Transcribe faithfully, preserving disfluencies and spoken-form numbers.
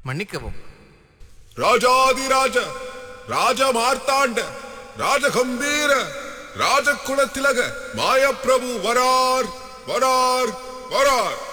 மன்னிக்கவும். ராஜாதிராஜ ராஜமார்த்தாண்ட ராஜகம்பீர ராஜகுலத்திலக மாயப்பிரபு வரார் வரார் வரார்.